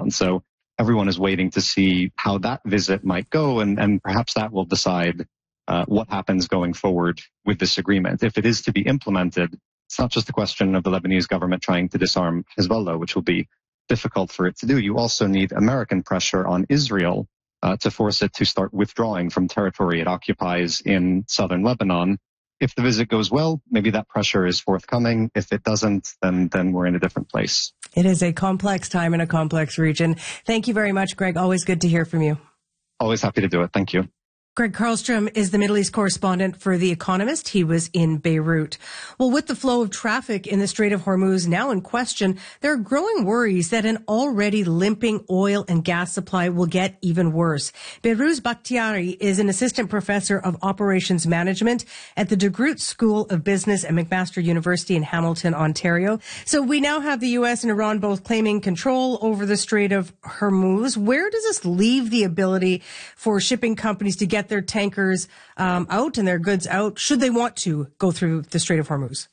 Lebanon. So everyone is waiting to see how that visit might go, and perhaps that will decide what happens going forward with this agreement. If it is to be implemented, it's not just a question of the Lebanese government trying to disarm Hezbollah, which will be difficult for it to do. You also need American pressure on Israel to force it to start withdrawing from territory it occupies in southern Lebanon. If the visit goes well, maybe that pressure is forthcoming. If it doesn't, then we're in a different place. It is a complex time in a complex region. Thank you very much, Greg. Always good to hear from you. Always happy to do it. Thank you. Greg Karlstrom is the Middle East correspondent for The Economist. He was in Beirut. Well, with the flow of traffic in the Strait of Hormuz now in question, there are growing worries that an already limping oil and gas supply will get even worse. Behrouz Bakhtiari is an assistant professor of operations management at the De Groot School of Business at McMaster University in Hamilton, Ontario. So we now have the U.S. and Iran both claiming control over the Strait of Hormuz. Where does this leave the ability for shipping companies to get their tankers out and their goods out, should they want to go through the Strait of Hormuz?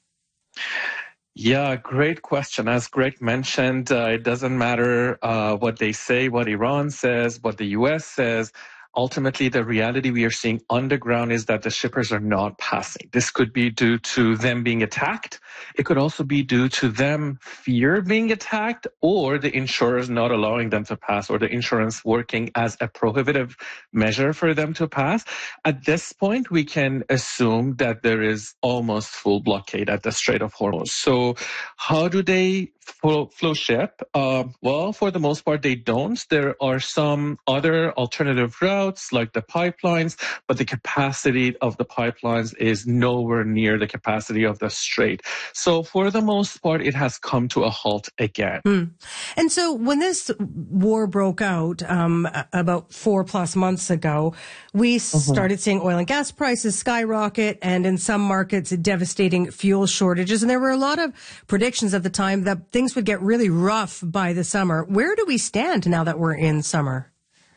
Yeah, great question. As Greg mentioned, it doesn't matter what they say, what Iran says, what the U.S. says. Ultimately, the reality we are seeing on the ground is that the shippers are not passing. This could be due to them being attacked. It could also be due to them fear being attacked, or the insurers not allowing them to pass, or the insurance working as a prohibitive measure for them to pass. At this point, we can assume that there is almost full blockade at the Strait of Hormuz. So how do they flow ship? Well, for the most part, they don't. There are some other alternative routes like the pipelines, but the capacity of the pipelines is nowhere near the capacity of the strait. So for the most part, it has come to a halt again. And so when this war broke out about 4+ months ago, we started seeing oil and gas prices skyrocket, and in some markets, devastating fuel shortages. And there were a lot of predictions at the time that things would get really rough by the summer. Where do we stand now that we're in summer?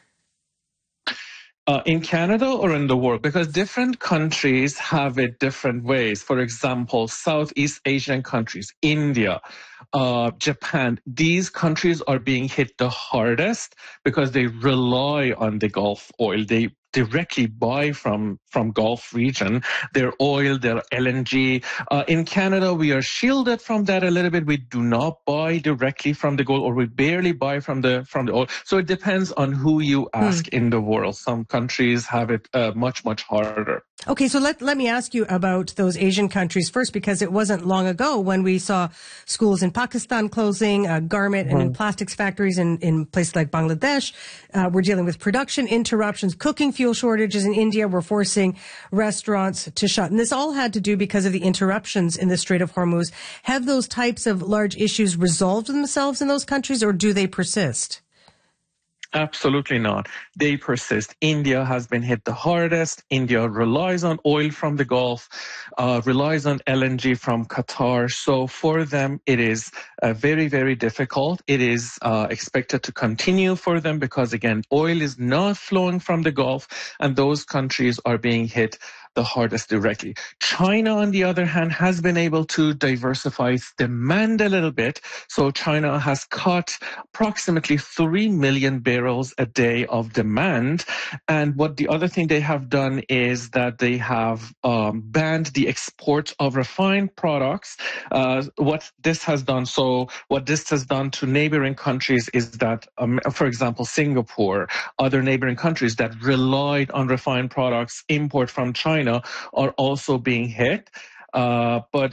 In Canada or in the world? Because different countries have it different ways. For example, Southeast Asian countries, India, Japan, these countries are being hit the hardest because they rely on the Gulf oil. They directly buy from Gulf region, their oil, their LNG. In Canada, we are shielded from that a little bit. We do not buy directly from the Gulf, or we barely buy from the oil. So it depends on who you ask in the world. Some countries have it much, much harder. Okay, so let me ask you about those Asian countries first, because it wasn't long ago when we saw schools in Pakistan closing, garment and plastics factories in places like Bangladesh. We're dealing with production interruptions, cooking fuel shortages in India. We're forcing restaurants to shut. And this all had to do because of the interruptions in the Strait of Hormuz. Have those types of large issues resolved themselves in those countries, or do they persist? Absolutely not. They persist. India has been hit the hardest. India relies on oil from the Gulf, relies on LNG from Qatar. So for them, it is very, very difficult. It is expected to continue for them because, again, oil is not flowing from the Gulf, and those countries are being hit the hardest directly. China, on the other hand, has been able to diversify its demand a little bit. So China has cut approximately 3 million barrels a day of demand. And what the other thing they have done is that they have banned the export of refined products. What this has done to neighboring countries is that, for example, Singapore, other neighboring countries that relied on refined products, import from China, are also being hit. But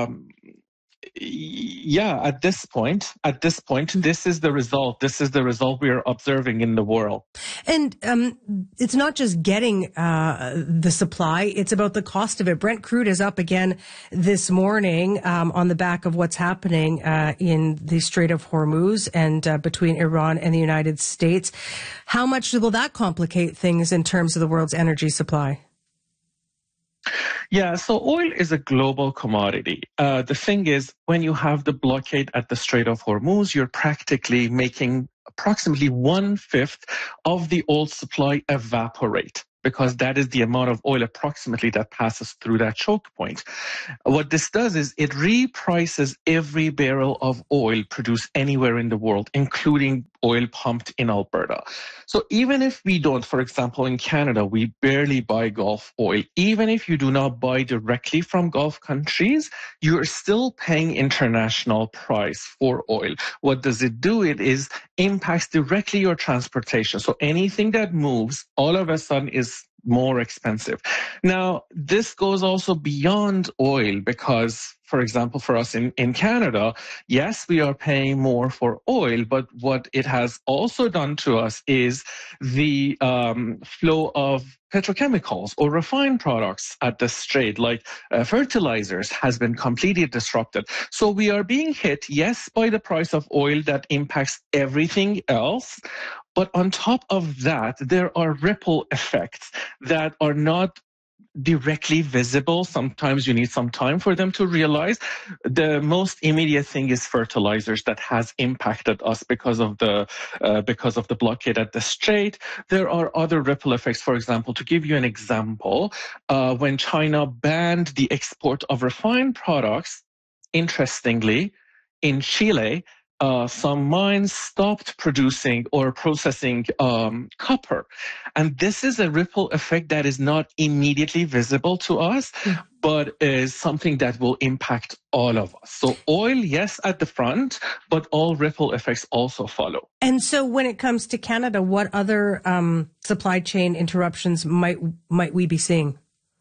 at this point, this is the result. This is the result we are observing in the world. And it's not just getting the supply; it's about the cost of it. Brent crude is up again this morning on the back of what's happening in the Strait of Hormuz and between Iran and the United States. How much will that complicate things in terms of the world's energy supply? Yeah, so oil is a global commodity. The thing is, when you have the blockade at the Strait of Hormuz, you're practically making approximately 1/5 of the oil supply evaporate, because that is the amount of oil approximately that passes through that choke point. What this does is it reprices every barrel of oil produced anywhere in the world, including oil pumped in Alberta. So even if we don't, for example, in Canada, we barely buy Gulf oil. Even if you do not buy directly from Gulf countries, you're still paying international price for oil. What does it do? It is impacts directly your transportation. So anything that moves all of a sudden is more expensive. Now, this goes also beyond oil because, for example, for us in Canada, yes, we are paying more for oil, but what it has also done to us is the flow of petrochemicals or refined products at the strait, like fertilizers, has been completely disrupted. So we are being hit, yes, by the price of oil that impacts everything else. But on top of that, there are ripple effects that are not directly visible. Sometimes you need some time for them to realize. The most immediate thing is fertilizers that has impacted us because of the blockade at the strait. There are other ripple effects. For example, to give you an example, when China banned the export of refined products, interestingly, in Chile, some mines stopped producing or processing copper. And this is a ripple effect that is not immediately visible to us, but is something that will impact all of us. So oil, yes, at the front, but all ripple effects also follow. And so when it comes to Canada, what other supply chain interruptions might we be seeing?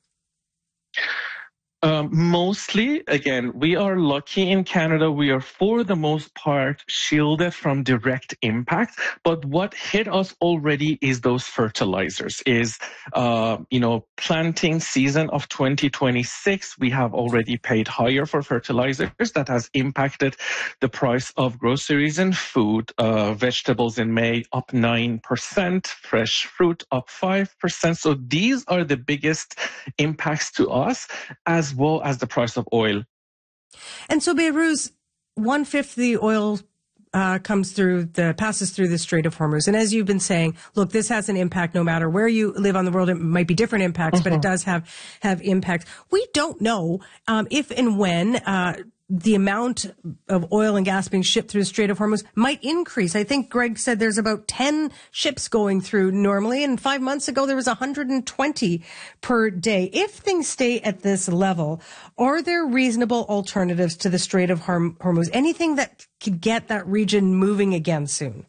Mostly, again, we are lucky in Canada. We are, for the most part, shielded from direct impact. But what hit us already is those fertilizers, planting season of 2026. We have already paid higher for fertilizers. That has impacted the price of groceries and food. Vegetables in May up 9%, fresh fruit up 5%. So these are the biggest impacts to us, as well as the price of oil. And so Beirut's 1/5 of the oil passes through the Strait of Hormuz. And as you've been saying, look, this has an impact no matter where you live on the world. It might be different impacts, but it does have impacts. We don't know if and when the amount of oil and gas being shipped through the Strait of Hormuz might increase. I think Greg said there's about 10 ships going through normally, and 5 months ago there was 120 per day. If things stay at this level, are there reasonable alternatives to the Strait of Hormuz? Anything that could get that region moving again soon?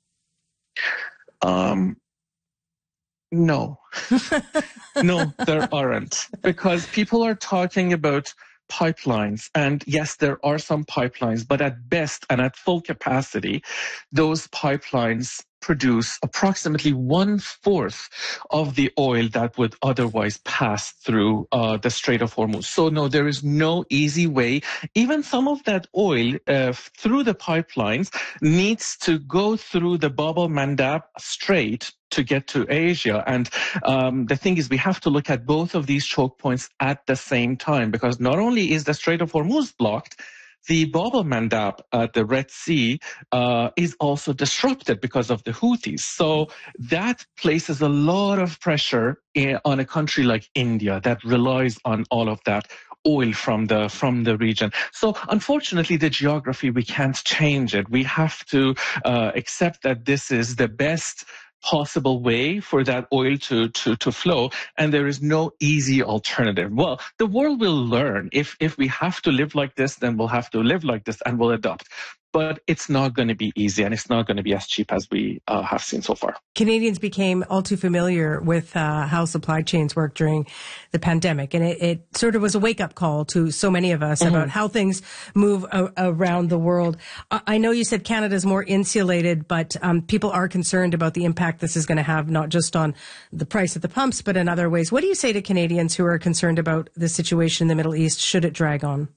No. No, there aren't. Because people are talking about pipelines. And yes, there are some pipelines, but at best and at full capacity, those pipelines produce approximately 1/4 of the oil that would otherwise pass through the Strait of Hormuz. So no, there is no easy way. Even some of that oil through the pipelines needs to go through the Bab el-Mandab Strait to get to Asia. And the thing is, we have to look at both of these choke points at the same time, because not only is the Strait of Hormuz blocked, the Bab el-Mandab at the Red Sea is also disrupted because of the Houthis. So that places a lot of pressure on a country like India that relies on all of that oil from the region. So unfortunately, the geography, we can't change it. We have to accept that this is the best possible way for that oil to flow, and there is no easy alternative. Well, the world will learn. If we have to live like this, then we'll have to live like this and we'll adapt. But it's not going to be easy, and it's not going to be as cheap as we have seen so far. Canadians became all too familiar with how supply chains work during the pandemic, and it sort of was a wake-up call to so many of us about how things move around the world. I know you said Canada's more insulated, but people are concerned about the impact this is going to have, not just on the price at the pumps, but in other ways. What do you say to Canadians who are concerned about the situation in the Middle East should it drag on?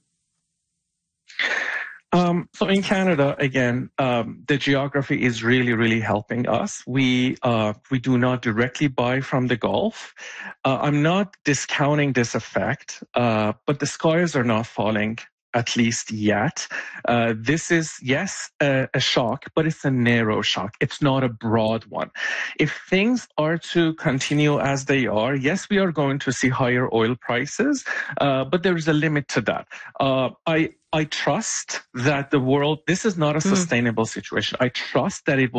So in Canada, again, the geography is really, really helping us. We do not directly buy from the Gulf. I'm not discounting this effect, but the skies are not falling, at least yet. This is, yes, a shock, but it's a narrow shock. It's not a broad one. If things are to continue as they are, yes, we are going to see higher oil prices, but there is a limit to that. I trust that the world, this is not a sustainable situation. I trust that it will